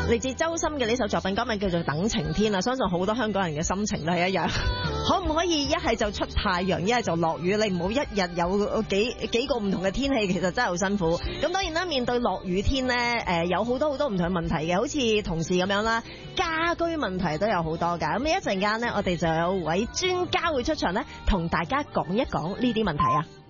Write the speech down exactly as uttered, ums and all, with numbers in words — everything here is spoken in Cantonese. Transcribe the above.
嚟自周深嘅呢首作品，歌名叫做《等晴天》啊，相信好多香港人嘅心情都係一樣。可唔可以一係就出太陽，一係就落雨？你唔好一日有幾幾個唔同嘅天氣，其實真係好辛苦。咁當然啦，面對落雨天呢，誒有好多好多唔同嘅問題嘅，好似同事咁樣啦，家居問題都有好多㗎。咁一陣間呢，我哋就有位專家會出場呢，同大家講一講呢啲問題啊。